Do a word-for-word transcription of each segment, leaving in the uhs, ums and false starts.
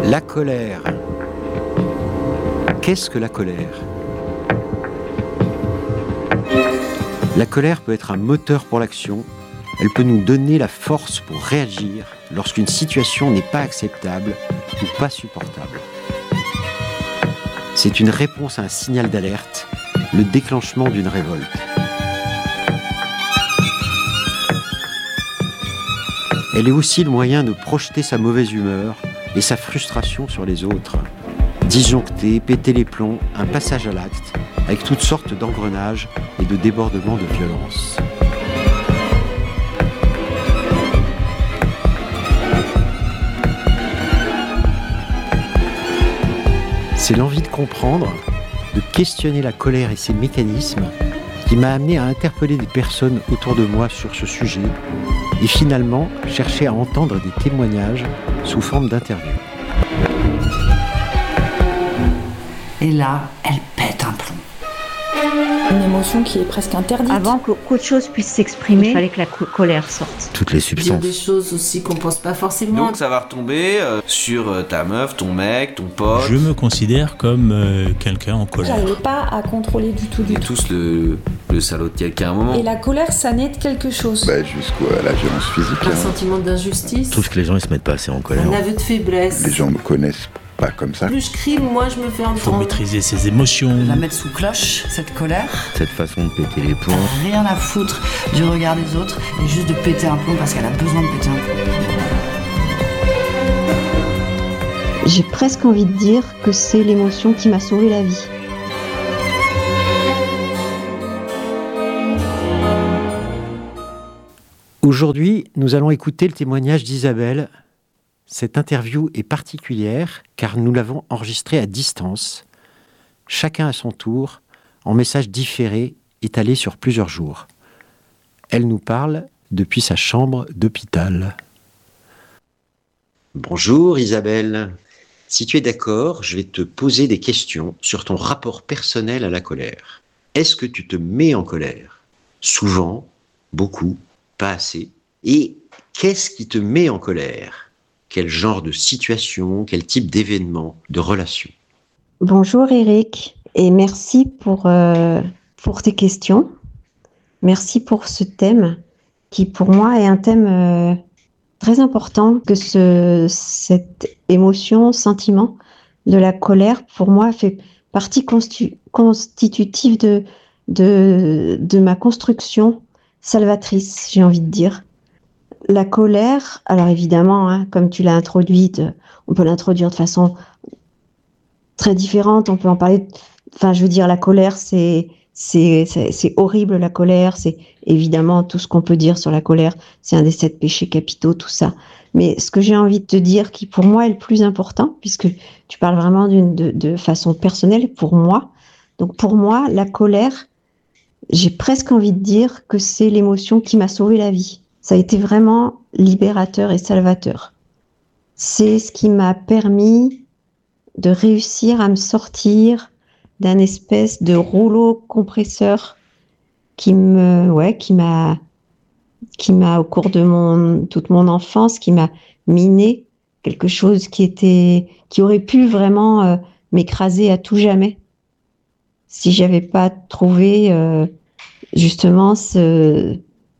La colère. Qu'est-ce que la colère ? La colère peut être un moteur pour l'action. Elle peut nous donner la force pour réagir lorsqu'une situation n'est pas acceptable ou pas supportable. C'est une réponse à un signal d'alerte, le déclenchement d'une révolte. Elle est aussi le moyen de projeter sa mauvaise humeur et sa frustration sur les autres. Disjoncter, péter les plombs, un passage à l'acte, avec toutes sortes d'engrenages et de débordements de violence. C'est l'envie de comprendre, de questionner la colère et ses mécanismes qui m'a amené à interpeller des personnes autour de moi sur ce sujet et finalement chercher à entendre des témoignages sous forme d'interviews. Et là, elle pète un plomb. Une émotion qui est presque interdite. Avant qu'autre chose puisse s'exprimer, il fallait que la co- colère sorte. Toutes les Il y a substances. des choses aussi qu'on pense pas forcément. Donc ça va retomber euh, sur euh, ta meuf, ton mec, ton pote. Je me considère comme euh, quelqu'un en colère. J'arrivais pas à contrôler du tout, du On est tout. tous le, le salaud de quelqu'un à un moment. Et la colère, ça naît de quelque chose. Bah, jusqu'à la violence physique. Un hein. sentiment d'injustice, Je trouve que les gens ils se mettent pas assez en colère. un aveu de faiblesse. Les gens me connaissent pas comme ça. Plus je crie, moins je me fais Il faut entendre. maîtriser ses émotions. La mettre sous cloche, cette colère. Cette façon de péter les plombs. Rien à foutre du regard des autres et juste de péter un plomb parce qu'elle a besoin de péter un plomb. J'ai presque envie de dire que c'est l'émotion qui m'a sauvé la vie. Aujourd'hui, nous allons écouter le témoignage d'Isabelle. Cette interview est particulière car nous l'avons enregistrée à distance, chacun à son tour, en message différé, étalé sur plusieurs jours. Elle nous parle depuis sa chambre d'hôpital. Bonjour Isabelle. Si tu es d'accord, je vais te poser des questions sur ton rapport personnel à la colère. Est-ce que tu te mets en colère ? Souvent, beaucoup, pas assez. Et qu'est-ce qui te met en colère ? Quel genre de situation, quel type d'événement, de relation ? Bonjour Eric, et merci pour, euh, pour tes questions. Merci pour ce thème qui pour moi est un thème euh, très important, que ce, cette émotion, sentiment de la colère, pour moi, fait partie constitu- constitutive de, de, de ma construction salvatrice, j'ai envie de dire. La colère, alors évidemment, hein, comme tu l'as introduite, on peut l'introduire de façon très différente, on peut en parler, enfin je veux dire, la colère, c'est, c'est, c'est, c'est horrible la colère, c'est évidemment tout ce qu'on peut dire sur la colère, c'est un des sept péchés capitaux, tout ça. Mais ce que j'ai envie de te dire, qui pour moi est le plus important, puisque tu parles vraiment d'une, de, de façon personnelle, pour moi, donc pour moi, la colère, j'ai presque envie de dire que c'est l'émotion qui m'a sauvé la vie. Ça a été vraiment libérateur et salvateur. C'est ce qui m'a permis de réussir à me sortir d'un espèce de rouleau compresseur qui me, ouais, qui m'a, qui m'a au cours de mon, toute mon enfance, qui m'a miné quelque chose qui était, qui aurait pu vraiment euh, m'écraser à tout jamais si j'avais pas trouvé euh, justement ce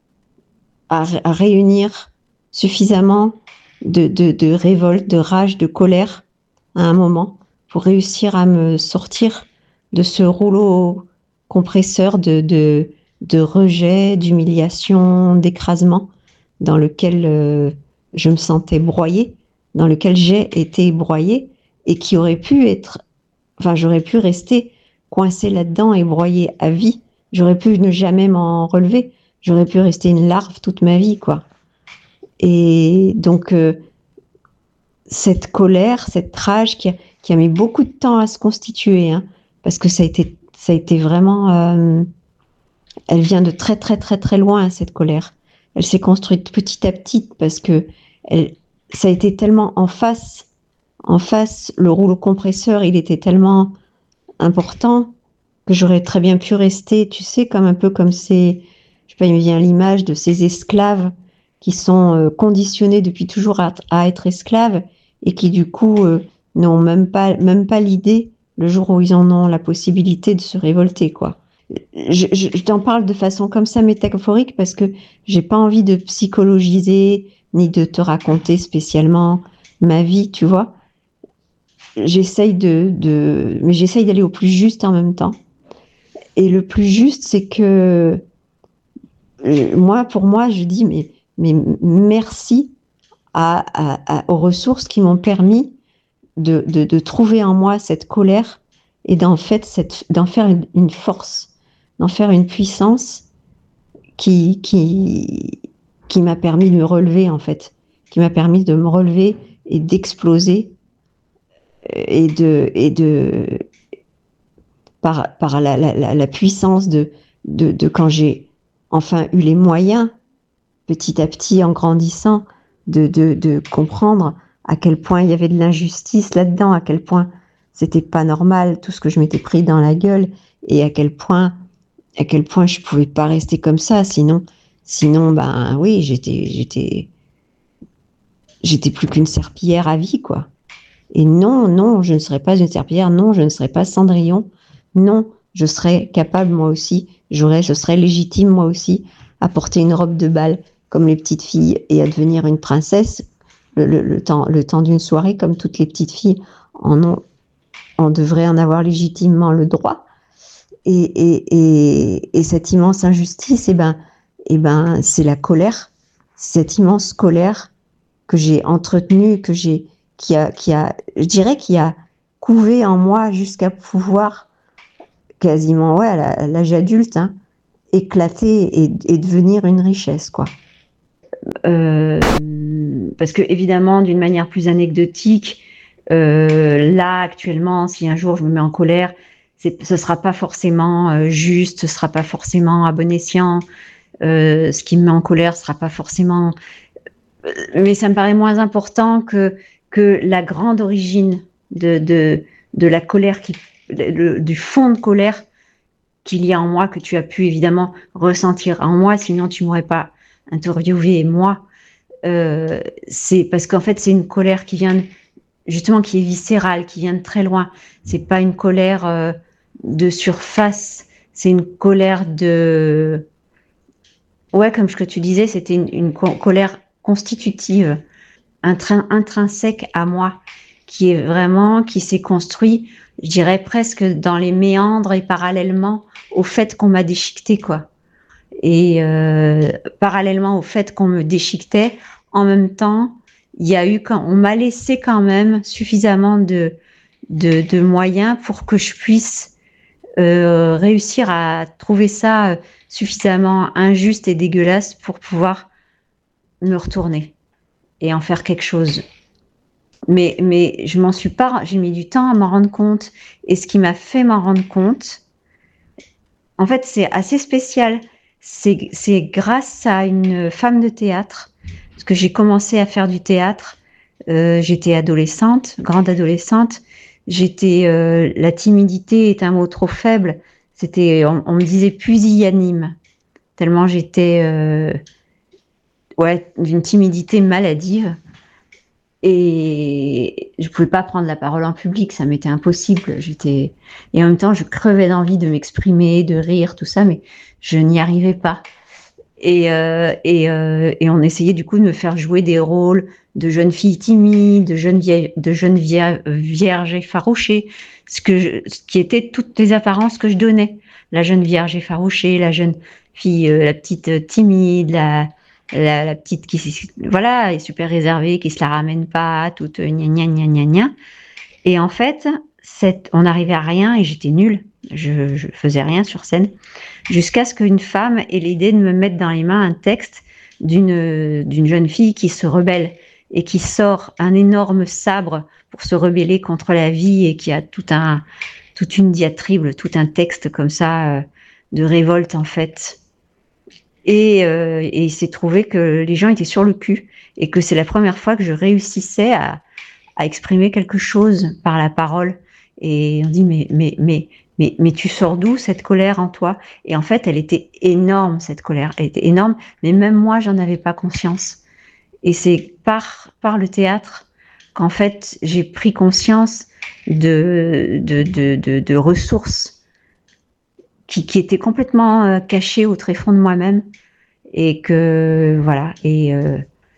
À, à réunir suffisamment de, de, de révolte, de rage, de colère à un moment pour réussir à me sortir de ce rouleau compresseur de, de, de rejet, d'humiliation, d'écrasement dans lequel euh, je me sentais broyée, dans lequel j'ai été broyée et qui aurait pu être, enfin j'aurais pu rester coincée là-dedans et broyée à vie, j'aurais pu ne jamais m'en relever. J'aurais pu rester une larve toute ma vie, quoi. Et donc, euh, cette colère, cette rage qui a, qui a mis beaucoup de temps à se constituer, hein, parce que ça a été, ça a été vraiment... Euh, elle vient de très, très, très, très loin, cette colère. Elle s'est construite petit à petit, parce que elle, ça a été tellement en face, en face, le rouleau compresseur, il était tellement important que j'aurais très bien pu rester, tu sais, comme un peu comme ces... Je sais pas, il me vient l'image de ces esclaves qui sont euh, conditionnés depuis toujours à, à être esclaves et qui du coup euh, n'ont même pas, même pas l'idée, le jour où ils en ont la possibilité, de se révolter, quoi. Je, je, je t'en parle de façon comme ça métaphorique parce que j'ai pas envie de psychologiser ni de te raconter spécialement ma vie, tu vois. J'essaye de, de, mais j'essaye d'aller au plus juste en même temps. Et le plus juste, c'est que moi, pour moi, je dis mais, mais merci à, à, à, aux ressources qui m'ont permis de, de, de trouver en moi cette colère et d'en fait cette, d'en faire une, une force, d'en faire une puissance qui, qui, qui m'a permis de me relever, en fait, qui m'a permis de me relever et d'exploser et de, et de par, par la, la, la puissance de, de, de quand j'ai enfin eu les moyens, petit à petit, en grandissant, de, de, de comprendre à quel point il y avait de l'injustice là-dedans, à quel point c'était pas normal, tout ce que je m'étais pris dans la gueule, et à quel point, à quel point je pouvais pas rester comme ça, sinon, sinon, ben oui, j'étais, j'étais, j'étais plus qu'une serpillière à vie, quoi. Et non, non, je ne serais pas une serpillière, non, je ne serais pas Cendrillon, non, je serais capable, moi aussi, j'aurais, je serais légitime, moi aussi, à porter une robe de bal, comme les petites filles, et à devenir une princesse, le, le, le temps, le temps d'une soirée, comme toutes les petites filles en ont, on devrait en avoir légitimement le droit. Et, et, et, et cette immense injustice, eh ben, eh ben, c'est la colère, cette immense colère que j'ai entretenue, que j'ai, qui a, qui a, je dirais, qui a couvé en moi jusqu'à pouvoir quasiment, ouais, à l'âge adulte, hein, éclater et, et devenir une richesse, quoi. Euh, parce que évidemment, d'une manière plus anecdotique, euh, là actuellement, si un jour je me mets en colère, c'est, ce sera pas forcément euh, juste, ce sera pas forcément à bon escient. Euh, ce qui me met en colère sera pas forcément, mais ça me paraît moins important que que la grande origine de de de la colère, qui le, du fond de colère qu'il y a en moi, que tu as pu évidemment ressentir en moi, sinon tu m'aurais pas interviewé moi. Euh, c'est parce qu'en fait c'est une colère qui vient de, justement, qui est viscérale, qui vient de très loin. C'est pas une colère euh, de surface, c'est une colère de, ouais, comme ce que tu disais, c'était une, une co- colère constitutive, intrin- intrinsèque à moi, qui est vraiment, qui s'est construit, je dirais presque dans les méandres et parallèlement au fait qu'on m'a déchiqueté, quoi. Et euh, parallèlement au fait qu'on me déchiquetait, en même temps, il y a eu, quand on m'a laissé quand même suffisamment de, de, de moyens pour que je puisse euh, réussir à trouver ça suffisamment injuste et dégueulasse pour pouvoir me retourner et en faire quelque chose. Mais, mais je m'en suis pas, j'ai mis du temps à m'en rendre compte. Et ce qui m'a fait m'en rendre compte, en fait, c'est assez spécial. C'est, c'est grâce à une femme de théâtre, parce que j'ai commencé à faire du théâtre. Euh, j'étais adolescente, grande adolescente. J'étais, euh, la timidité est un mot trop faible. C'était, on, on me disait pusillanime, tellement j'étais, euh, ouais, d'une timidité maladive. Et je pouvais pas prendre la parole en public, ça m'était impossible. J'étais, et en même temps, je crevais d'envie de m'exprimer, de rire, tout ça, mais je n'y arrivais pas. Et, euh, et, euh, et on essayait du coup de me faire jouer des rôles de jeunes filles timides, de jeunes vieilles, de jeunes vierges, vierges effarouchées, ce que je, ce qui était toutes les apparences que je donnais. La jeune vierge effarouchée, la jeune fille, euh, la petite euh, timide, la La, la petite qui, voilà, est super réservée, qui se la ramène pas, toute gna gna gna gna gna. Et en fait, cette, on n'arrivait à rien et j'étais nulle. Je, je faisais rien sur scène. Jusqu'à ce qu'une femme ait l'idée de me mettre dans les mains un texte d'une, d'une jeune fille qui se rebelle et qui sort un énorme sabre pour se rebeller contre la vie et qui a tout un, toute une diatribe, tout un texte comme ça, euh, de révolte, en fait. Et, euh, et il s'est trouvé que les gens étaient sur le cul et que c'est la première fois que je réussissais à, à exprimer quelque chose par la parole. Et on dit mais mais mais mais mais tu sors d'où cette colère en toi? Et en fait, elle était énorme, cette colère. Elle était énorme, mais même moi, j'en avais pas conscience. Et c'est par par le théâtre qu'en fait, j'ai pris conscience de, de, de, de, de ressources qui, qui étaient complètement euh, cachées au tréfonds de moi-même. Et que, voilà. Et, euh,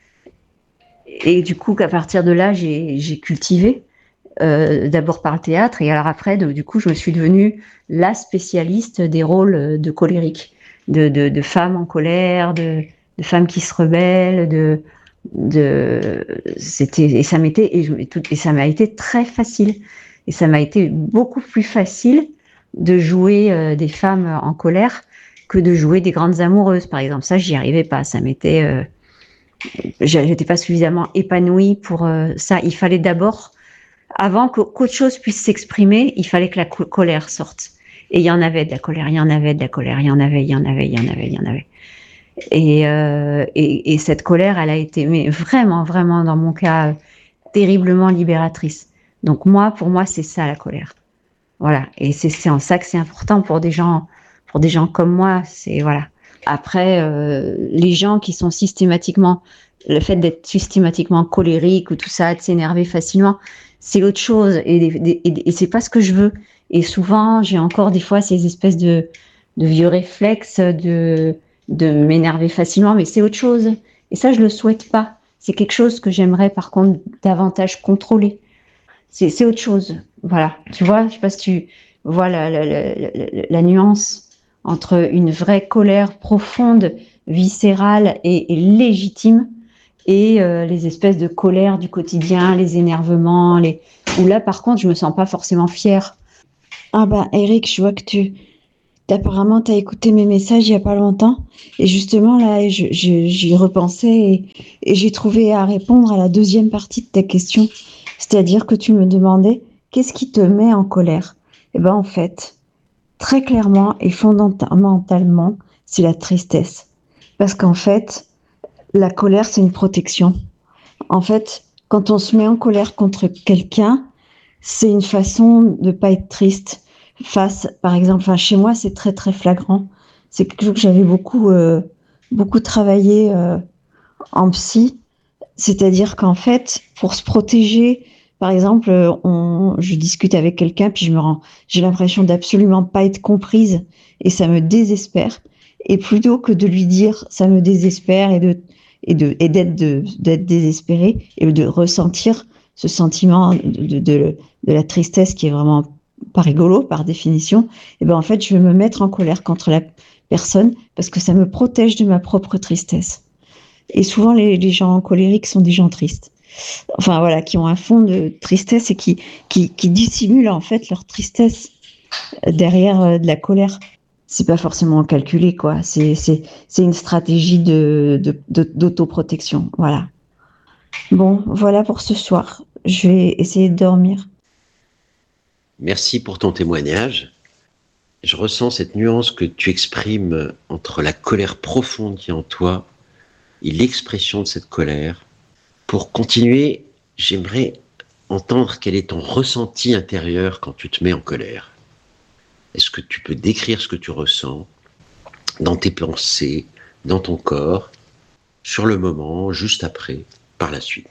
et du coup, qu'à partir de là, j'ai, j'ai cultivé, euh, d'abord par le théâtre, et alors après, de, du coup, je me suis devenue la spécialiste des rôles de colériques, de, de, de femmes en colère, de, de femmes qui se rebellent, de. De, c'était et ça m'était et, je, et, tout, et ça m'a été très facile et ça m'a été beaucoup plus facile de jouer euh, des femmes en colère que de jouer des grandes amoureuses par exemple. Ça, j'y arrivais pas, ça m'était euh, j'étais pas suffisamment épanouie pour euh, ça. Il fallait d'abord, avant que, qu'autre chose puisse s'exprimer, il fallait que la co- colère sorte. Et il y en avait de la colère, il y en avait de la colère, il y en avait, il y en avait, il y en avait, il y en avait. Et, euh, et, et cette colère, elle a été, mais vraiment, vraiment, dans mon cas, terriblement libératrice. Donc moi, pour moi, c'est ça la colère. Voilà. Et c'est, c'est en ça que c'est important pour des gens, pour des gens comme moi. C'est voilà. Après, euh, les gens qui sont systématiquement, le fait d'être systématiquement colérique ou tout ça, de s'énerver facilement, c'est l'autre chose. Et, et, et c'est pas ce que je veux. Et souvent, j'ai encore des fois ces espèces de, de vieux réflexes de de m'énerver facilement, mais c'est autre chose. Et ça, je le souhaite pas. C'est quelque chose que j'aimerais, par contre, davantage contrôler. C'est, c'est autre chose. Voilà. Tu vois, je sais pas si tu vois la, la, la, la, la nuance entre une vraie colère profonde, viscérale et, et légitime et euh, les espèces de colère du quotidien, les énervements, les... où là, par contre, je me sens pas forcément fière. Ah bah, Eric, je vois que tu... Apparemment, tu as écouté mes messages il n'y a pas longtemps. Et justement, là, je, je, j'y repensais et, et j'ai trouvé à répondre à la deuxième partie de ta question. C'est-à-dire que tu me demandais qu'est-ce qui te met en colère. Eh bien, en fait, très clairement et fondamentalement, c'est la tristesse. Parce qu'en fait, la colère, c'est une protection. En fait, quand on se met en colère contre quelqu'un, c'est une façon de ne pas être triste. Face, par exemple, enfin, chez moi, c'est très, très flagrant. C'est quelque chose que j'avais beaucoup, euh, beaucoup travaillé euh, en psy. C'est-à-dire qu'en fait, pour se protéger, par exemple, on, je discute avec quelqu'un, puis je me rends, j'ai l'impression d'absolument pas être comprise, et ça me désespère. Et plutôt que de lui dire, ça me désespère, et de, et de, et d'être, de, d'être désespéré, et de ressentir ce sentiment de, de, de, de la tristesse qui est vraiment pas rigolo par définition, et ben en fait je vais me mettre en colère contre la personne parce que ça me protège de ma propre tristesse. Et souvent les, les gens colériques sont des gens tristes. Enfin voilà, qui ont un fond de tristesse et qui qui, qui dissimulent en fait leur tristesse derrière de la colère. C'est pas forcément calculé quoi. C'est c'est c'est une stratégie de, de, de d'autoprotection. Voilà. Bon, voilà pour ce soir. Je vais essayer de dormir. Merci pour ton témoignage. Je ressens cette nuance que tu exprimes entre la colère profonde qui est en toi et l'expression de cette colère. Pour continuer, j'aimerais entendre quel est ton ressenti intérieur quand tu te mets en colère. Est-ce que tu peux décrire ce que tu ressens dans tes pensées, dans ton corps, sur le moment, juste après, par la suite?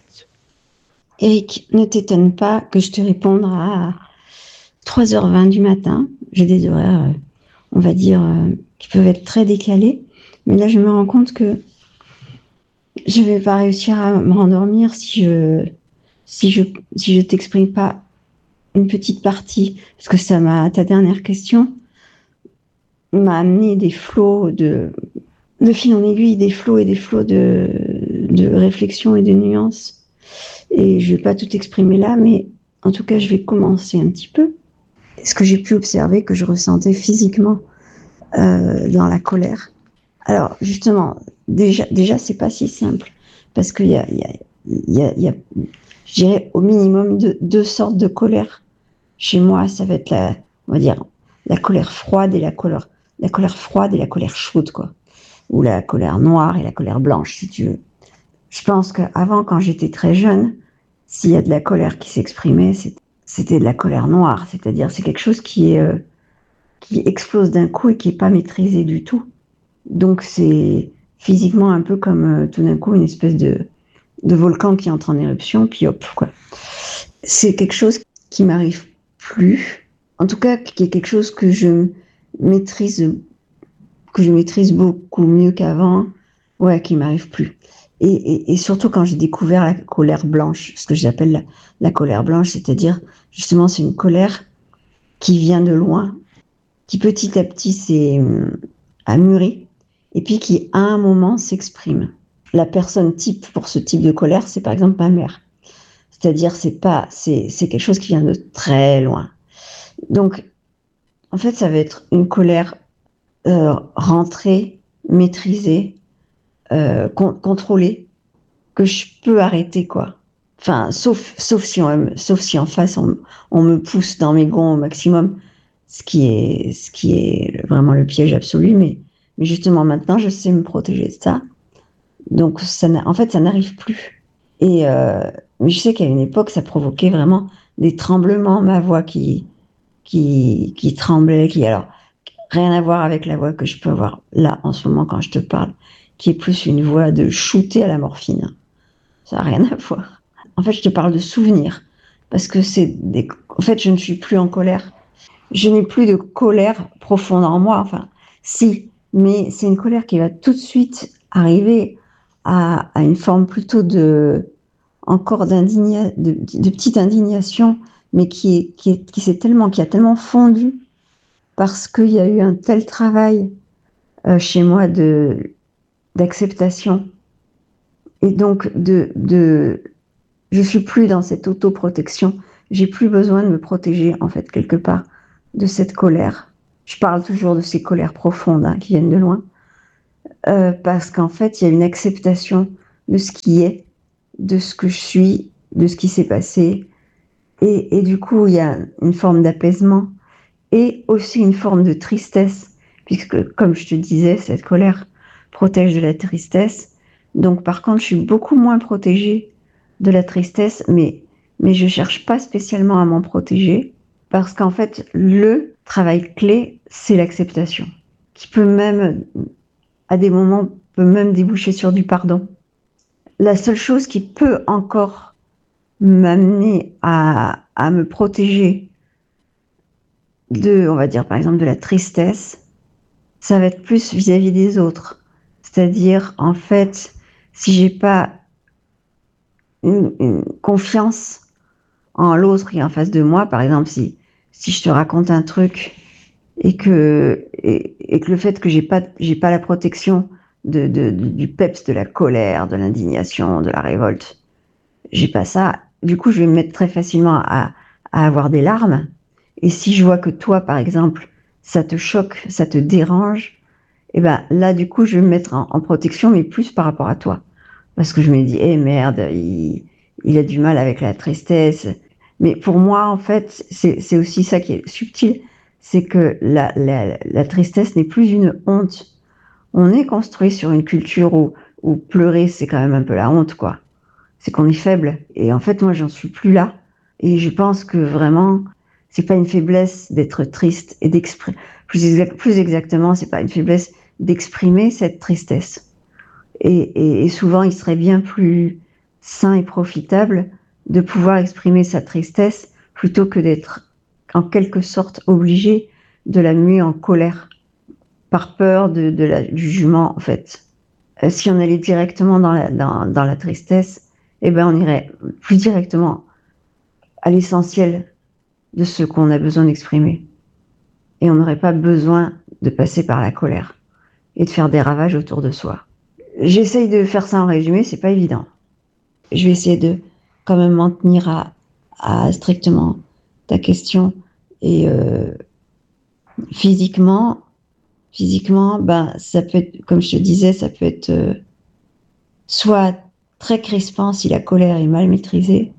Eric, ne t'étonne pas que je te réponde à trois heures vingt du matin. J'ai des horaires, euh, on va dire, euh, qui peuvent être très décalés. Mais là, je me rends compte que je ne vais pas réussir à me rendormir si je si je si je t'exprime pas une petite partie, parce que ça m'a ta dernière question m'a amené des flots de de fil en aiguille, des flots et des flots de de réflexion et de nuances. Et je vais pas tout exprimer là, mais en tout cas, je vais commencer un petit peu. Ce que j'ai pu observer, que je ressentais physiquement euh, dans la colère. Alors, justement, déjà, déjà c'est pas si simple, parce qu'il y a, il y a, il y a, il y a, je dirais, au minimum deux, deux sortes de colère. Chez moi, ça va être la, on va dire, la colère froide et la colère, la colère froide et la colère chaude, quoi. Ou la colère noire et la colère blanche, si tu veux. Je pense qu'avant, quand j'étais très jeune, s'il y a de la colère qui s'exprimait, c'était c'était de la colère noire, c'est-à-dire c'est quelque chose qui est euh, qui explose d'un coup et qui est pas maîtrisé du tout. Donc c'est physiquement un peu comme euh, tout d'un coup une espèce de de volcan qui entre en éruption, puis hop, quoi. C'est quelque chose qui m'arrive plus. En tout cas, qui est quelque chose que je maîtrise, que je maîtrise beaucoup mieux qu'avant. Ouais, qui m'arrive plus. Et, et, et surtout quand j'ai découvert la colère blanche, ce que j'appelle la, la colère blanche, c'est-à-dire, justement, c'est une colère qui vient de loin, qui petit à petit s'est a mûri, et puis qui, à un moment, s'exprime. La personne type pour ce type de colère, c'est par exemple ma mère. C'est-à-dire, c'est pas, c'est, c'est quelque chose qui vient de très loin. Donc, en fait, ça va être une colère euh, rentrée, maîtrisée, euh, con- contrôlée, que je peux arrêter, quoi. Enfin, sauf, sauf si on, sauf si en face on, on me pousse dans mes gonds au maximum, ce qui est, ce qui est vraiment le piège absolu. Mais, mais justement, maintenant, je sais me protéger de ça. Donc, ça en fait, ça n'arrive plus. Et euh, mais je sais qu'à une époque, ça provoquait vraiment des tremblements, ma voix qui, qui, qui tremblait, qui, alors, rien à voir avec la voix que je peux avoir là, en ce moment, quand je te parle, qui est plus une voix de shooter à la morphine. Ça n'a rien à voir. En fait, je te parle de souvenirs, parce que c'est des... En fait, je ne suis plus en colère. Je n'ai plus de colère profonde en moi, enfin, si, mais c'est une colère qui va tout de suite arriver à, à une forme plutôt de, encore d'indigna, de, de petite indignation, mais qui est, qui est, qui s'est tellement, qui a tellement fondu parce qu'il y a eu un tel travail euh, chez moi de, d'acceptation. Et donc, de, de, je suis plus dans cette autoprotection. J'ai plus besoin de me protéger, en fait, quelque part, de cette colère. Je parle toujours de ces colères profondes, hein, qui viennent de loin. Euh, parce qu'en fait, il y a une acceptation de ce qui est, de ce que je suis, de ce qui s'est passé. Et, et du coup, il y a une forme d'apaisement et aussi une forme de tristesse, puisque, comme je te disais, cette colère protège de la tristesse. Donc, par contre, je suis beaucoup moins protégée de la tristesse, mais, mais je cherche pas spécialement à m'en protéger, parce qu'en fait, le travail clé, c'est l'acceptation, qui peut même, à des moments, peut même déboucher sur du pardon. La seule chose qui peut encore m'amener à, à me protéger de, on va dire par exemple de la tristesse, ça va être plus vis-à-vis des autres. C'est-à-dire, en fait, si j'ai pas une, une confiance en l'autre qui est en face de moi, par exemple, si, si je te raconte un truc et que, et, et que le fait que j'ai pas, j'ai pas la protection de, de, de, du peps, de la colère, de l'indignation, de la révolte, j'ai pas ça, du coup, je vais me mettre très facilement à, à avoir des larmes. Et si je vois que toi, par exemple, ça te choque, ça te dérange, et ben là, du coup, je vais me mettre en, en protection, mais plus par rapport à toi. Parce que je me dis, eh merde, il, il a du mal avec la tristesse. Mais pour moi, en fait, c'est, c'est aussi ça qui est subtil, c'est que la, la, la tristesse n'est plus une honte. On est construit sur une culture où, où pleurer, c'est quand même un peu la honte, quoi. C'est qu'on est faible. Et en fait, moi, j'en suis plus là. Et je pense que vraiment, c'est pas une faiblesse d'être triste et d'exprimer, plus, exact, plus exactement, c'est pas une faiblesse d'exprimer cette tristesse. Et, et, et souvent, il serait bien plus sain et profitable de pouvoir exprimer sa tristesse plutôt que d'être en quelque sorte obligé de la muer en colère par peur de, de la, du jugement, en fait. Euh, si on allait directement dans la, dans, dans la tristesse, eh ben, on irait plus directement à l'essentiel de ce qu'on a besoin d'exprimer. Et on n'aurait pas besoin de passer par la colère et de faire des ravages autour de soi. J'essaye de faire ça en résumé, c'est pas évident. Je vais essayer de quand même m'en tenir à, à strictement ta question. Et euh, physiquement, physiquement, ben, ça peut être, comme je te disais, ça peut être euh, soit très crispant si la colère est mal maîtrisée,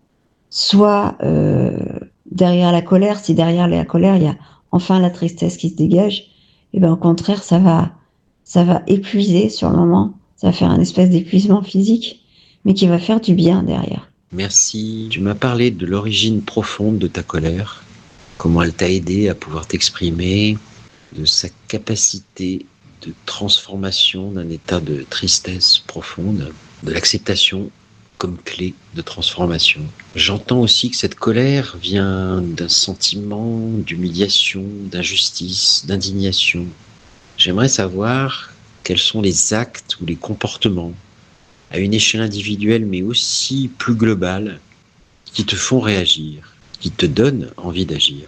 soit euh, derrière la colère, si derrière la colère, il y a enfin la tristesse qui se dégage, et ben au contraire, ça va, ça va épuiser sur le moment, ça va faire un espèce d'épuisement physique, mais qui va faire du bien derrière. Merci. Tu m'as parlé de l'origine profonde de ta colère, comment elle t'a aidé à pouvoir t'exprimer, de sa capacité de transformation d'un état de tristesse profonde, de l'acceptation comme clé de transformation. J'entends aussi que cette colère vient d'un sentiment d'humiliation, d'injustice, d'indignation. J'aimerais savoir quels sont les actes ou les comportements, à une échelle individuelle mais aussi plus globale, qui te font réagir, qui te donnent envie d'agir.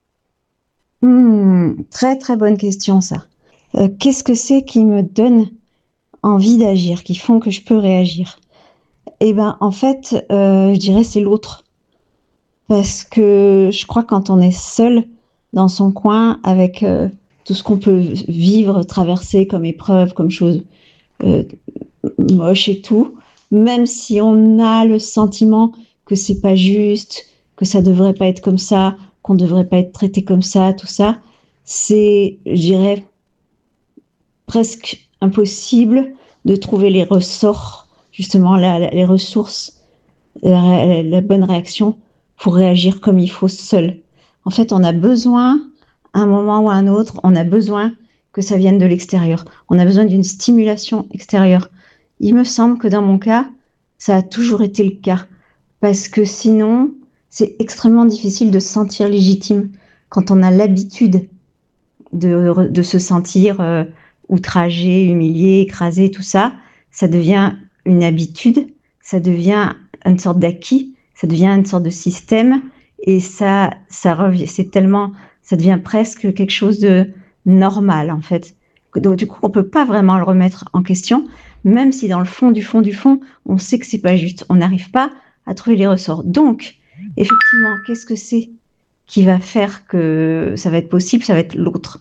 Mmh, très très bonne question ça. Euh, qu'est-ce que c'est qui me donne envie d'agir, qui font que je peux réagir? Eh ben en fait, euh, je dirais c'est l'autre. Parce que je crois que quand on est seul dans son coin avec euh, tout ce qu'on peut vivre, traverser comme épreuve, comme chose euh, moche et tout, même si on a le sentiment que c'est pas juste, que ça devrait pas être comme ça, qu'on devrait pas être traité comme ça, tout ça, c'est, je dirais, presque impossible de trouver les ressorts, justement, la, la, les ressources, la, la, la bonne réaction pour réagir comme il faut seul. En fait, on a besoin, à un moment ou à un autre, on a besoin que ça vienne de l'extérieur. On a besoin d'une stimulation extérieure. Il me semble que dans mon cas, ça a toujours été le cas. Parce que sinon, c'est extrêmement difficile de se sentir légitime quand on a l'habitude de, de se sentir euh, outragé, humilié, écrasé, tout ça. Ça devient une habitude, ça devient une sorte d'acquis, ça devient une sorte de système et ça, ça revient, c'est tellement, ça devient presque quelque chose de normal en fait. Donc du coup, on peut pas vraiment le remettre en question, même si dans le fond du fond du fond, on sait que c'est pas juste. On n'arrive pas à trouver les ressorts. Donc, effectivement, qu'est-ce que c'est qui va faire que ça va être possible? Ça va être l'autre.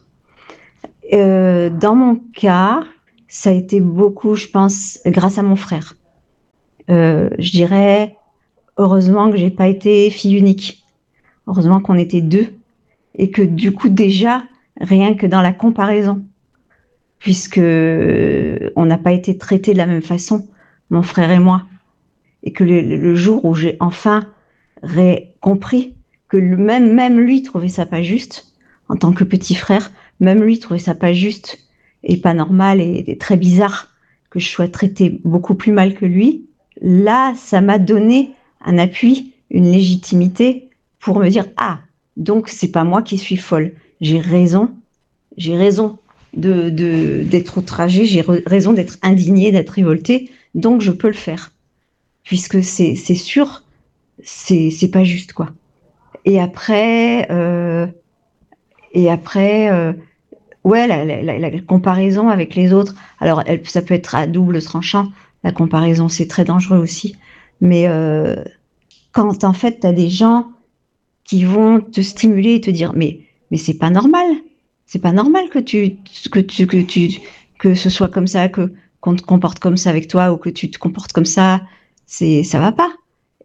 Euh, dans mon cas, ça a été beaucoup, je pense, grâce à mon frère. Euh, je dirais, heureusement que j'ai pas été fille unique. Heureusement qu'on était deux. Et que du coup, déjà, rien que dans la comparaison, puisque on n'a pas été traités de la même façon, mon frère et moi. Et que le, le jour où j'ai enfin ré- compris que le, même, même lui trouvait ça pas juste, en tant que petit frère, même lui trouvait ça pas juste et pas normal et, et très bizarre que je sois traitée beaucoup plus mal que lui, là, ça m'a donné un appui, une légitimité pour me dire « Ah, donc c'est pas moi qui suis folle, j'ai raison, j'ai raison de, de, d'être outragée, j'ai re- raison d'être indignée, d'être révoltée, donc je peux le faire. » Puisque c'est, c'est sûr, c'est, c'est pas juste, quoi. Et après, euh, et après, euh, ouais, la, la, la, la comparaison avec les autres, alors elle, ça peut être à double tranchant, la comparaison, c'est très dangereux aussi, mais euh, quand en fait, t'as des gens qui vont te stimuler et te dire, mais, mais c'est pas normal, c'est pas normal que tu, que tu, que tu, que ce soit comme ça, que, qu'on te comporte comme ça avec toi, ou que tu te comportes comme ça, c'est, ça va pas.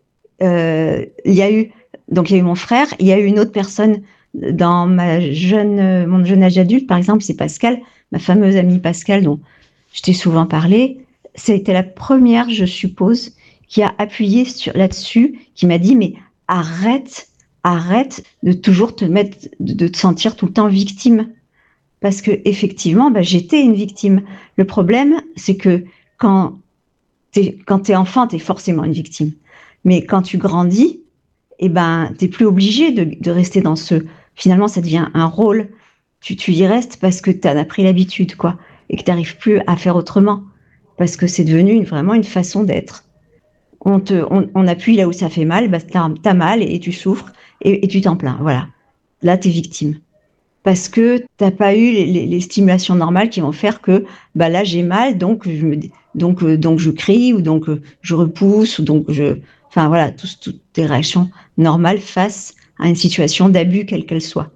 Euh, il y a eu, donc il y a eu mon frère, il y a eu une autre personne dans ma jeune, mon jeune âge adulte, par exemple, c'est Pascal, ma fameuse amie Pascal, dont je t'ai souvent parlé. Ça a été la première, je suppose, qui a appuyé sur, là-dessus, qui m'a dit, mais arrête, arrête de toujours te mettre, de, de te sentir tout le temps victime. Parce que, effectivement, bah, j'étais une victime. Le problème, c'est que quand t'es, quand t'es enfant, t'es forcément une victime. Mais quand tu grandis, eh ben, t'es plus obligé de, de rester dans ce, finalement, ça devient un rôle. Tu, tu y restes parce que t'en as pris l'habitude, quoi. Et que t'arrives plus à faire autrement. Parce que c'est devenu une, vraiment une façon d'être. On te, on, on appuie là où ça fait mal, bah, t'as, t'as mal et, et tu souffres et, et tu t'en plains. Voilà. Là, t'es victime. Parce que t'as pas eu les, les, les stimulations normales qui vont faire que, bah, là, j'ai mal, donc je me, donc, euh, donc je crie, ou donc euh, je repousse, ou donc je, enfin, voilà, tout, toutes tes réactions normales face à une situation d'abus, quelle qu'elle soit.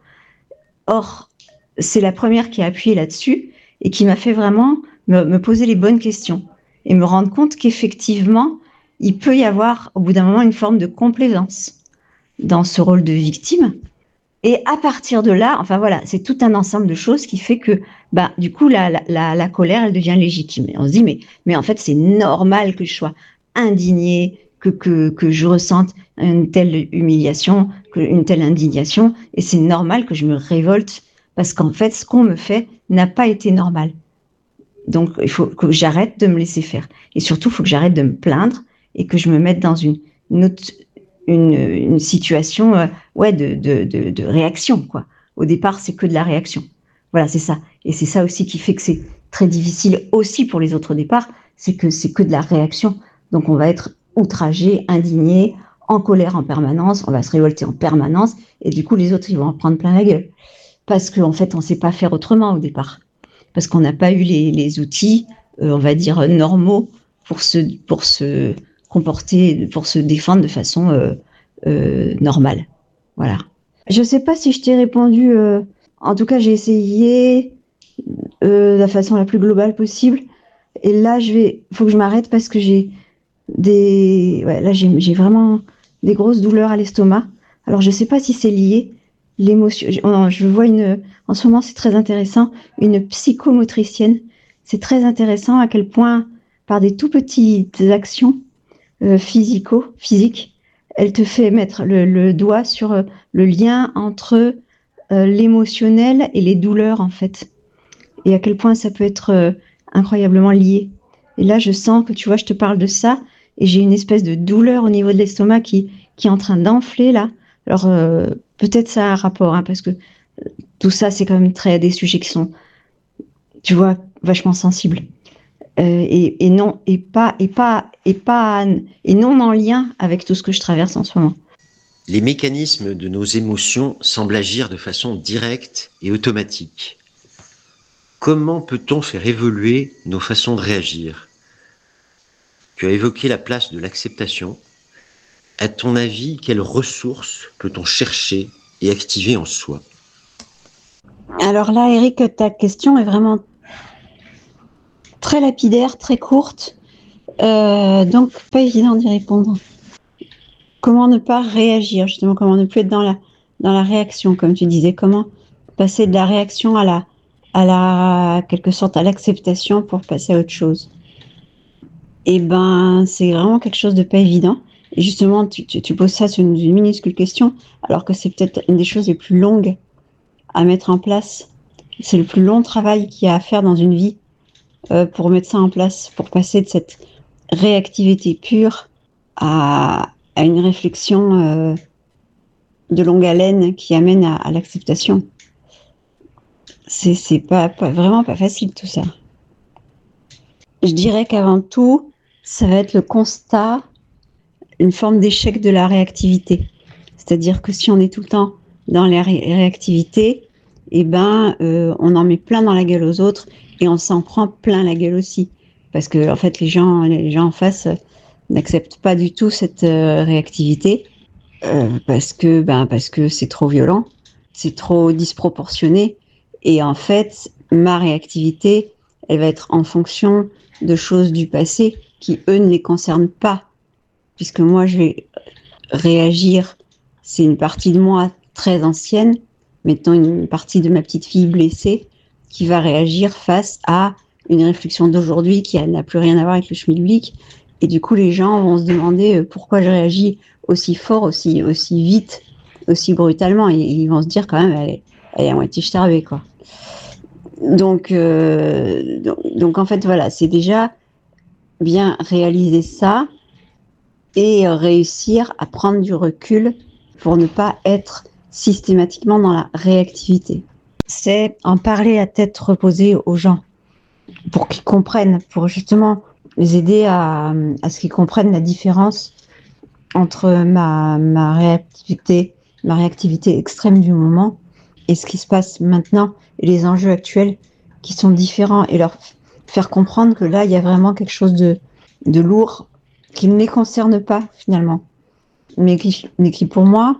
Or, c'est la première qui a appuyé là-dessus et qui m'a fait vraiment me, me poser les bonnes questions et me rendre compte qu'effectivement, il peut y avoir, au bout d'un moment, une forme de complaisance dans ce rôle de victime. Et à partir de là, enfin voilà, c'est tout un ensemble de choses qui fait que, bah, du coup, la, la, la colère, elle devient légitime. Et on se dit, mais, mais en fait, c'est normal que je sois indignée, que, que, que je ressente une telle humiliation, que, une telle indignation, et c'est normal que je me révolte, parce qu'en fait, ce qu'on me fait n'a pas été normal. Donc, il faut que j'arrête de me laisser faire. Et surtout, il faut que j'arrête de me plaindre et que je me mette dans une, une, autre, une, une situation euh, ouais, de, de, de, de réaction, quoi. Au départ, c'est que de la réaction. Voilà, c'est ça. Et c'est ça aussi qui fait que c'est très difficile aussi pour les autres au départ, c'est que c'est que de la réaction. Donc, on va être outragé, indigné, en colère en permanence, on va se révolter en permanence, et du coup, les autres, ils vont en prendre plein la gueule. Parce qu'en fait, on ne sait pas faire autrement au départ. Parce qu'on n'a pas eu les, les outils, euh, on va dire, normaux pour se, pour se comporter, pour se défendre de façon euh, euh, normale. Voilà. Je ne sais pas si je t'ai répondu, euh, en tout cas, j'ai essayé euh, de la façon la plus globale possible. Et là, je vais, faut que je m'arrête parce que j'ai des, ouais, là, j'ai, j'ai vraiment des grosses douleurs à l'estomac. Alors, je ne sais pas si c'est lié. L'émotion, je vois une, en ce moment, c'est très intéressant, une psychomotricienne. C'est très intéressant à quel point, par des tout petites actions euh, physico, physiques, elle te fait mettre le, le doigt sur euh, le lien entre euh, l'émotionnel et les douleurs, en fait. Et à quel point ça peut être euh, incroyablement lié. Et là, je sens que, tu vois, je te parle de ça, et j'ai une espèce de douleur au niveau de l'estomac qui, qui est en train d'enfler, là. Alors, euh, peut-être ça a un rapport, hein, parce que tout ça, c'est quand même très des sujets qui sont, tu vois, vachement sensibles. Euh, et, et non, et pas, et pas, et pas, et non en lien avec tout ce que je traverse en ce moment. Les mécanismes de nos émotions semblent agir de façon directe et automatique. Comment peut-on faire évoluer nos façons de réagir ? Tu as évoqué la place de l'acceptation. À ton avis, quelles ressources peut-on chercher et activer en soi ? Alors là, Eric, ta question est vraiment très lapidaire, très courte, euh, donc pas évident d'y répondre. Comment ne pas réagir, justement, comment ne plus être dans la, dans la réaction, comme tu disais, comment passer de la réaction à la, à la, quelque sorte, à l'acceptation pour passer à autre chose. Eh ben, c'est vraiment quelque chose de pas évident. Et justement, tu, tu, tu poses ça sur une, une minuscule question, alors que c'est peut-être une des choses les plus longues à mettre en place. C'est le plus long travail qu'il y a à faire dans une vie euh, pour mettre ça en place, pour passer de cette réactivité pure à, à une réflexion euh, de longue haleine qui amène à, à l'acceptation. C'est, c'est pas, pas, vraiment pas facile tout ça. Je dirais qu'avant tout, ça va être le constat, une forme d'échec de la réactivité. C'est-à-dire que si on est tout le temps dans la ré- réactivité, eh ben, euh, on en met plein dans la gueule aux autres et on s'en prend plein la gueule aussi. Parce que, en fait, les gens, les gens en face euh, n'acceptent pas du tout cette euh, réactivité euh, parce que, ben, parce que c'est trop violent, c'est trop disproportionné. Et en fait, ma réactivité, elle va être en fonction de choses du passé qui, eux, ne les concernent pas. Puisque moi, je vais réagir, c'est une partie de moi très ancienne, mettons une partie de ma petite fille blessée, qui va réagir face à une réflexion d'aujourd'hui qui n'a plus rien à voir avec le schmilblick. Et du coup, les gens vont se demander pourquoi je réagis aussi fort, aussi, aussi vite, aussi brutalement. Et ils vont se dire quand même, elle est, elle est à moitié starbée, quoi. Donc, euh, donc, donc, en fait, voilà, c'est déjà bien réaliser ça, et réussir à prendre du recul pour ne pas être systématiquement dans la réactivité. C'est en parler à tête reposée aux gens pour qu'ils comprennent, pour justement les aider à, à ce qu'ils comprennent la différence entre ma, ma réactivité, ma réactivité extrême du moment et ce qui se passe maintenant et les enjeux actuels qui sont différents et leur faire comprendre que là, il y a vraiment quelque chose de, de lourd qui ne les concerne pas finalement, mais qui, mais qui pour moi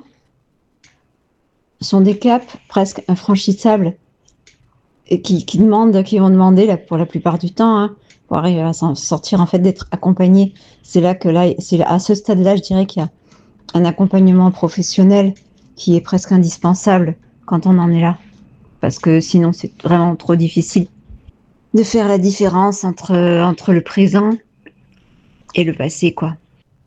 sont des caps presque infranchissables et qui, qui demandent, qui vont demander là, pour la plupart du temps, hein, pour arriver à s'en sortir en fait d'être accompagné. C'est là que là, c'est à ce stade-là, je dirais qu'il y a un accompagnement professionnel qui est presque indispensable quand on en est là, parce que sinon c'est vraiment trop difficile de faire la différence entre entre le présent et le passé, quoi.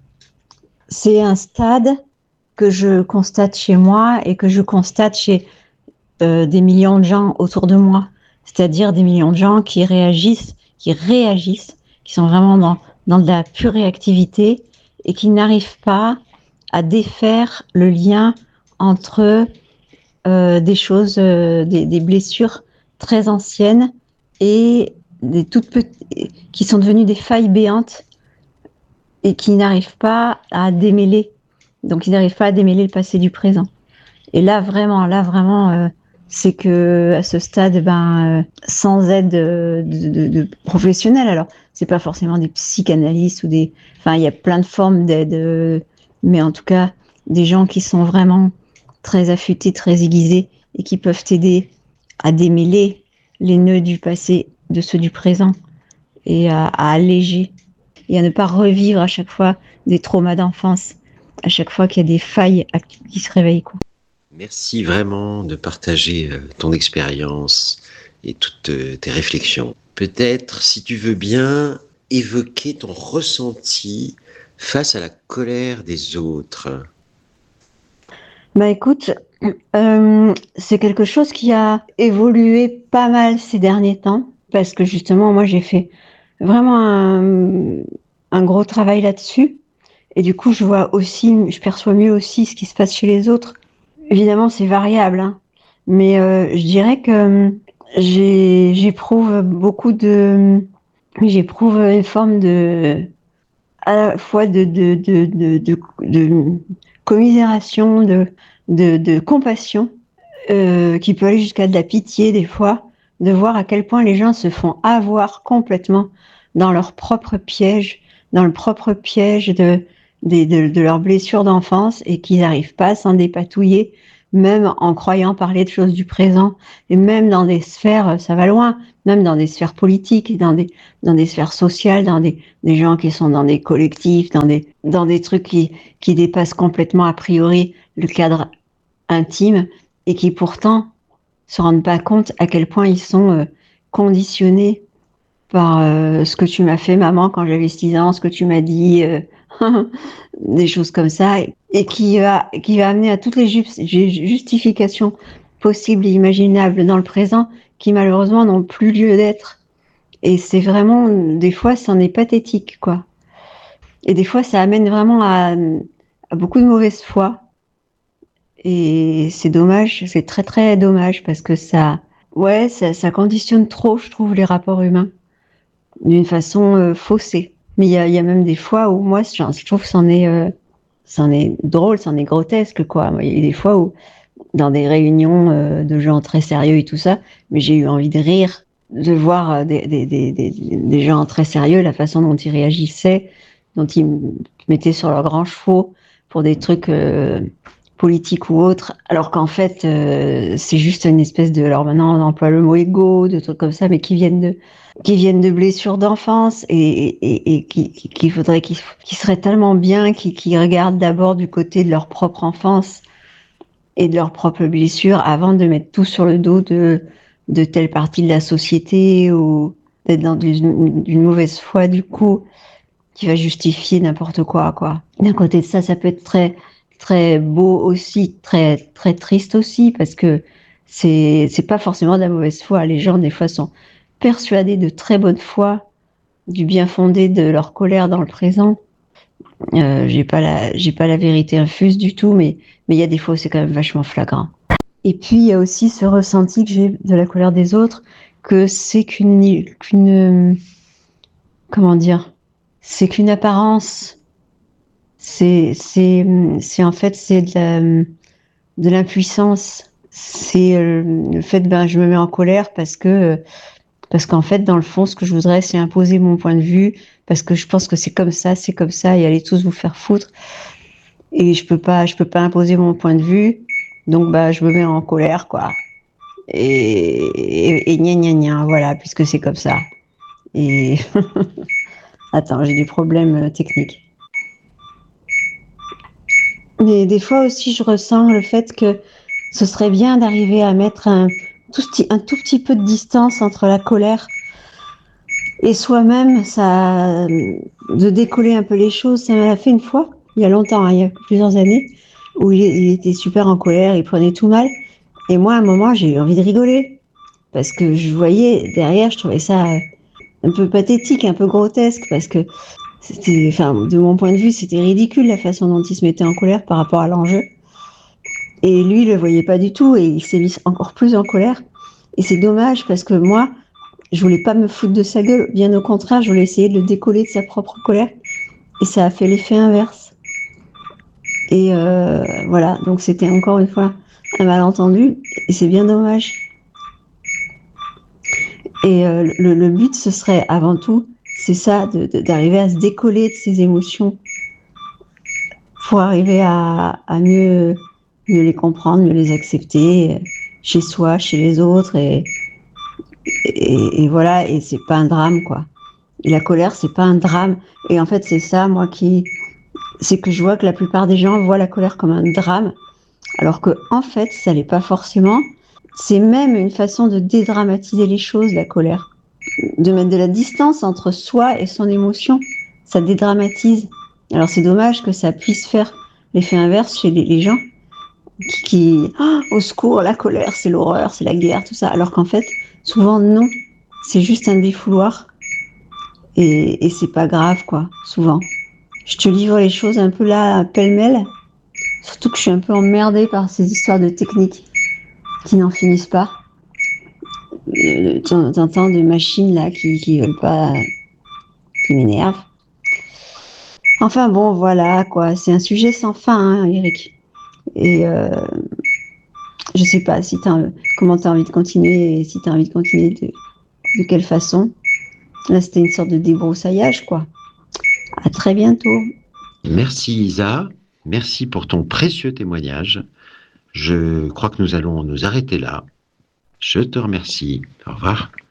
C'est un stade que je constate chez moi et que je constate chez euh, des millions de gens autour de moi. C'est-à-dire des millions de gens qui réagissent, qui réagissent, qui sont vraiment dans, dans de la pure réactivité et qui n'arrivent pas à défaire le lien entre euh, des choses, euh, des, des blessures très anciennes et des toutes petites, qui sont devenues des failles béantes et qui n'arrivent pas à démêler. Donc, ils n'arrivent pas à démêler le passé du présent. Et là, vraiment, là, vraiment, euh, c'est que à ce stade, ben, euh, sans aide de, de, de, de professionnels, alors, c'est pas forcément des psychanalystes ou des, enfin, il y a plein de formes d'aide, euh, mais en tout cas, des gens qui sont vraiment très affûtés, très aiguisés et qui peuvent t'aider à démêler les nœuds du passé de ceux du présent et à, à alléger et à ne pas revivre à chaque fois des traumas d'enfance, à chaque fois qu'il y a des failles qui se réveillent, quoi. Merci vraiment de partager ton expérience et toutes tes réflexions. Peut-être, si tu veux bien, évoquer ton ressenti face à la colère des autres. Bah écoute, euh, c'est quelque chose qui a évolué pas mal ces derniers temps, parce que justement, moi j'ai fait vraiment un, un gros travail là-dessus, et du coup je vois aussi, je perçois mieux aussi ce qui se passe chez les autres. Évidemment, c'est variable, hein, mais euh, je dirais que j'ai, j'éprouve beaucoup de, j'éprouve une forme de, à la fois de de de de, de, de commisération, de de, de compassion, euh, qui peut aller jusqu'à de la pitié des fois, de voir à quel point les gens se font avoir complètement dans leur propre piège, dans le propre piège de De, de, de leurs blessures d'enfance et qu'ils n'arrivent pas à s'en dépatouiller, même en croyant parler de choses du présent, et même dans des sphères, ça va loin, même dans des sphères politiques, dans des, dans des sphères sociales, dans des, des gens qui sont dans des collectifs, dans des, dans des trucs qui, qui dépassent complètement a priori le cadre intime et qui pourtant se rendent pas compte à quel point ils sont euh, conditionnés par euh, ce que tu m'as fait, maman, quand j'avais six ans, ce que tu m'as dit, euh, des choses comme ça, et qui va, qui va amener à toutes les justifications possibles et imaginables dans le présent, qui malheureusement n'ont plus lieu d'être. Et c'est vraiment, des fois, c'en est pathétique, quoi. Et des fois, ça amène vraiment à, à beaucoup de mauvaise foi. Et c'est dommage, c'est très très dommage, parce que ça, ouais, ça, ça conditionne trop, je trouve, les rapports humains, d'une façon euh, faussée. Mais il y a, y a même des fois où moi, je trouve que c'en est, euh, c'en est drôle, c'en est grotesque, quoi. Il y a eu des fois où, dans des réunions euh, de gens très sérieux et tout ça, mais j'ai eu envie de rire, de voir des, des, des, des, des gens très sérieux, la façon dont ils réagissaient, dont ils mettaient sur leurs grands chevaux pour des trucs euh, politiques ou autres, alors qu'en fait, euh, c'est juste une espèce de... Alors maintenant, on emploie le mot égo, de trucs comme ça, mais qui viennent de... qui viennent de blessures d'enfance et, et, et qui, qui, qui faudrait, qui, qui seraient tellement bien, qui, qui regardent d'abord du côté de leur propre enfance et de leurs propres blessures avant de mettre tout sur le dos de, de telle partie de la société ou d'être dans une, une mauvaise foi, du coup, qui va justifier n'importe quoi, quoi. D'un côté de ça, ça peut être très, très beau aussi, très, très triste aussi, parce que c'est, c'est pas forcément de la mauvaise foi. Les gens, des fois, sont persuadés de très bonne foi, du bien fondé de leur colère dans le présent. Euh, j'ai pas la, j'ai pas la vérité infuse du tout, mais, mais il y a des fois où c'est quand même vachement flagrant. Et puis, il y a aussi ce ressenti que j'ai de la colère des autres, que c'est qu'une, qu'une, comment dire, c'est qu'une apparence. C'est, c'est, c'est en fait, c'est de la, de l'impuissance. C'est euh, le fait, ben, je me mets en colère parce que, parce qu'en fait, dans le fond, ce que je voudrais, c'est imposer mon point de vue, parce que je pense que c'est comme ça, c'est comme ça, et allez tous vous faire foutre. Et je peux pas, je peux pas imposer mon point de vue, donc bah, je me mets en colère, quoi. Et, et, et gna gna gna, voilà, puisque c'est comme ça. Et attends, j'ai des problèmes techniques. Mais des fois aussi, je ressens le fait que ce serait bien d'arriver à mettre un tout, un tout petit peu de distance entre la colère et soi-même, ça, de décoller un peu les choses. Ça m'a fait une fois, il y a longtemps, hein, il y a plusieurs années, où il, il était super en colère, il prenait tout mal. Et moi, à un moment, j'ai eu envie de rigoler. Parce que je voyais derrière, je trouvais ça un peu pathétique, un peu grotesque, parce que c'était, enfin, de mon point de vue, c'était ridicule la façon dont il se mettait en colère par rapport à l'enjeu. Et lui, il le voyait pas du tout et il s'est mis encore plus en colère. Et c'est dommage parce que moi, je voulais pas me foutre de sa gueule. Bien au contraire, je voulais essayer de le décoller de sa propre colère. Et ça a fait l'effet inverse. Et euh, voilà, donc c'était encore une fois un malentendu. Et c'est bien dommage. Et euh, le, le but, ce serait avant tout, c'est ça, de, de, d'arriver à se décoller de ses émotions pour arriver à, à mieux, mieux les comprendre, mieux les accepter chez soi, chez les autres. Et, et, et voilà, et c'est pas un drame, quoi. Et la colère, c'est pas un drame. Et en fait, c'est ça, moi, qui... C'est que je vois que la plupart des gens voient la colère comme un drame, alors que en fait, ça l'est pas forcément. C'est même une façon de dédramatiser les choses, la colère. De mettre de la distance entre soi et son émotion. Ça dédramatise. Alors c'est dommage que ça puisse faire l'effet inverse chez les, les gens qui, qui oh, au secours, la colère, c'est l'horreur, c'est la guerre, tout ça. Alors qu'en fait, souvent non, c'est juste un défouloir et, et c'est pas grave, quoi, souvent. Je te livre les choses un peu là, pêle-mêle, surtout que je suis un peu emmerdée par ces histoires de techniques qui n'en finissent pas. Euh, T'entends des machines là qui, qui veulent pas, qui m'énervent. Enfin bon, voilà quoi, c'est un sujet sans fin, hein, Eric. Et euh, je sais pas si t'as, comment t'as envie de continuer et si t'as envie de continuer de, de quelle façon. Là, c'était une sorte de débroussaillage, quoi. À très bientôt. Merci Isa, merci pour ton précieux témoignage. Je crois que nous allons nous arrêter là. Je te remercie. Au revoir.